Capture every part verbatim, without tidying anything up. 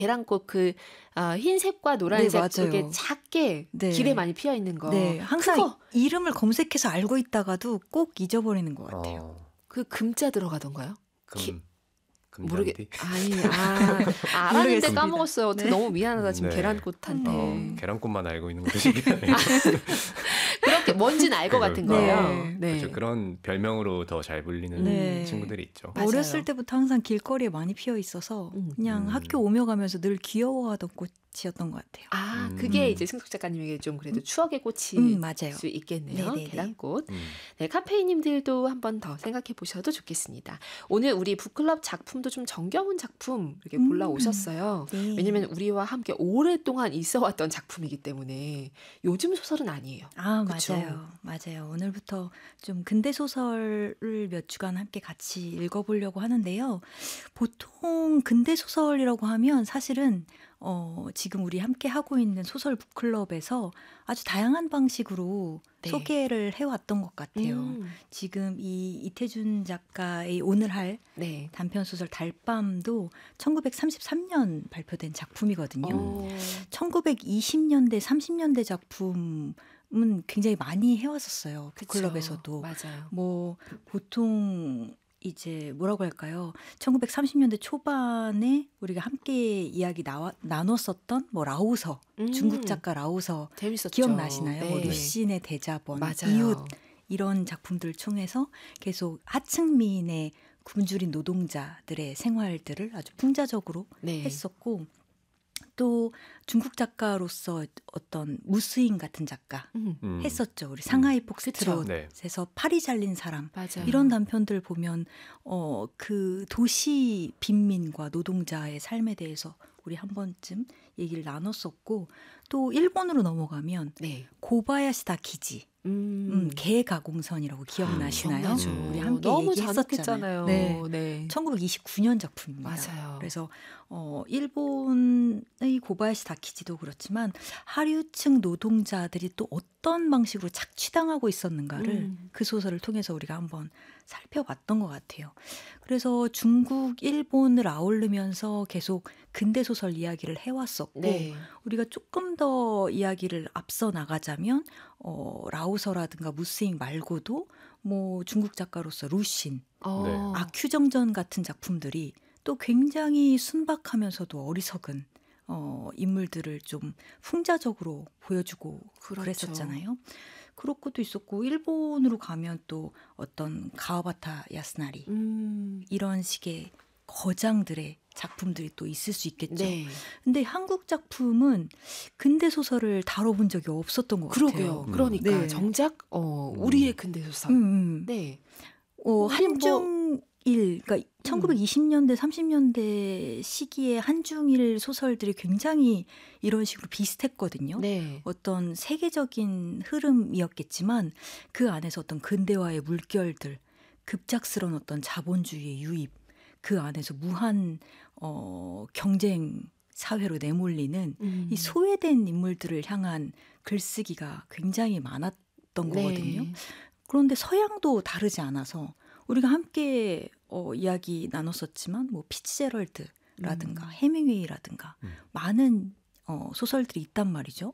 계란꽃 그 어, 흰색과 네, 노란색 맞아요. 이렇게 작게 네. 길에 많이 피어 있는 거. 네, 항상 그거 이름을 검색해서 알고 있다가도 꼭 잊어버리는 것 같아요. 어, 그 금자 들어가던가요? 금, 모르게 금잔디? 아니 아, 아 알았는데 모르겠습니다. 까먹었어요. 어떻게 네. 너무 미안하다 지금 네. 계란꽃한테. 어, 계란꽃만 알고 있는 것도 신기하네요. 그렇게 뭔지는 알 것 같은 네. 거예요. 네. 그렇죠. 그런 별명으로 더 잘 불리는 네. 친구들이 있죠. 맞아요. 어렸을 때부터 항상 길거리에 많이 피어 있어서 음. 그냥 음. 학교 오며 가면서 늘 귀여워하던 꽃이었던 것 같아요. 아, 음. 그게 이제 승숙 작가님에게 좀 그래도 추억의 꽃이 음, 맞아요. 수 있겠네요. 네네네. 계란꽃. 음. 네, 카페이님들도 한 번 더 생각해 보셔도 좋겠습니다. 오늘 우리 북클럽 작품도 좀 정겨운 작품 이렇게 음. 골라오셨어요. 네. 왜냐면 우리와 함께 오랫동안 있어왔던 작품이기 때문에 요즘 소설은 아니에요. 아, 그쵸? 맞아요. 맞아요. 오늘부터 좀 근대 소설을 몇 주간 함께 같이 읽어보려고 하는데요. 보통 근대 소설이라고 하면 사실은 어, 지금 우리 함께 하고 있는 소설 북클럽에서 아주 다양한 방식으로 네. 소개를 해왔던 것 같아요. 음, 지금 이 이태준 작가의 오늘 할 네. 단편소설 달밤도 천구백삼십삼 년 발표된 작품이거든요. 어, 천구백이십 년대, 삼십 년대 작품은 굉장히 많이 해왔었어요. 그쵸. 북클럽에서도. 맞아요. 뭐 보통 이제 뭐라고 할까요? 천구백삼십 년대 초반에 우리가 함께 이야기 나와, 나눴었던 뭐 라오서, 음, 중국 작가 라오서 재밌었죠. 기억나시나요? 네. 뭐 루신의 대자본, 맞아요. 이웃 이런 작품들을 통해서 계속 하층민의 굶주린 노동자들의 생활들을 아주 풍자적으로 네. 했었고 또 중국 작가로서 어떤 무스인 같은 작가 음, 음. 했었죠. 우리 상하이 네. 폭스트롯에서 팔이 잘린 사람 맞아요. 이런 단편들 보면 어, 그 도시 빈민과 노동자의 삶에 대해서 우리 한 번쯤 얘기를 나눴었고 또 일본으로 넘어가면 네. 고바야시 다키지 음, 음, 개가공선이라고 기억나시나요? 기억나죠. 우리 함께 너무 얘기했었잖아요. 잔혹했잖아요. 네. 네. 천구백이십구 년 작품입니다. 맞아요. 그래서 어, 일본의 고바야시 다키지도 그렇지만 하류층 노동자들이 또 어떤 방식으로 착취당하고 있었는가를 음. 그 소설을 통해서 우리가 한번 살펴봤던 것 같아요. 그래서 중국, 일본을 아우르면서 계속 근대 소설 이야기를 해왔었고 네. 우리가 조금 더 이야기를 앞서 나가자면 어, 라오서라든가 무스잉 말고도 뭐 중국 작가로서 루신, 어, 네. 아큐정전 같은 작품들이 또 굉장히 순박하면서도 어리석은 어, 인물들을 좀 풍자적으로 보여주고 그렇죠. 그랬었잖아요. 그런 것도 있었고 일본으로 가면 또 어떤 가와바타 야스나리 음, 이런 식의 거장들의 작품들이 또 있을 수 있겠죠. 네. 근데 한국 작품은 근대 소설을 다뤄본 적이 없었던 것 그러게요. 같아요. 그러니까 네. 정작 어, 우리의 근대 소설. 음, 음. 네. 어, 우리 뭐- 한중일, 그러니까 천구백이십 년대, 삼십 년대 시기에 한중일 소설들이 굉장히 이런 식으로 비슷했거든요. 네. 어떤 세계적인 흐름이었겠지만 그 안에서 어떤 근대화의 물결들, 급작스러운 어떤 자본주의의 유입, 그 안에서 무한 어, 경쟁 사회로 내몰리는 음. 이 소외된 인물들을 향한 글쓰기가 굉장히 많았던 네. 거거든요. 그런데 서양도 다르지 않아서 우리가 함께 어, 이야기 나눴었지만 뭐 피츠제럴드라든가 음. 해밍웨이라든가 음. 많은 어, 소설들이 있단 말이죠.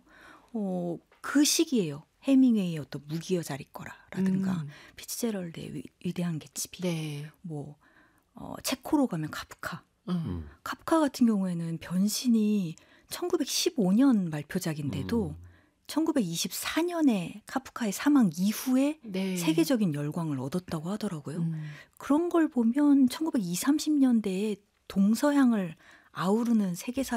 어, 그 시기에요. 해밍웨이의 어떤 무기여 자리 거라라든가 음. 피츠제럴드의 위, 위대한 개츠비, 네. 뭐 어, 체코로 가면 카프카. 음. 음. 카프카 같은 경우에는 변신이 천구백십오 년 말표작인데도 음. 천구백이십사 년에 카프카의 사망 이후에 네. 세계적인 열광을 얻었다고 하더라고요. 음. 그런 걸 보면 천구백이십, 삼십 년대에 동서양을 아우르는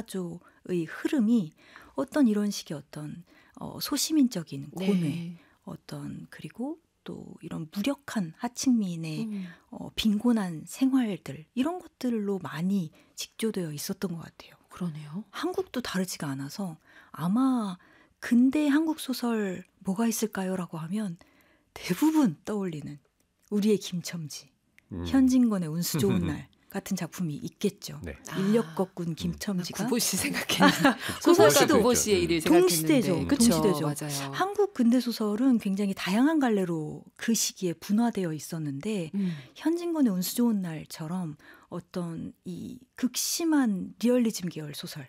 세계사조의 흐름이 어떤 이런 식의 어떤 어, 소시민적인 고뇌, 네. 어떤 그리고 또 이런 무력한 하층민의 음. 어, 빈곤한 생활들 이런 것들로 많이 직조되어 있었던 것 같아요. 그러네요. 한국도 다르지가 않아서 아마 근대 한국 소설 뭐가 있을까요라고 하면 대부분 떠올리는 우리의 김첨지, 음. 현진건의 운수 좋은 날 같은 작품이 있겠죠. 네. 인력 거꾼 김첨지가 구보씨 생각했는데 구보 소설가 씨도 구보씨의 일을 동시대죠. 생각했는데 그쵸? 동시대죠. 맞아요. 한국 근대 소설은 굉장히 다양한 갈래로 그 시기에 분화되어 있었는데 음. 현진건의 운수 좋은 날처럼 어떤 이 극심한 리얼리즘 계열 소설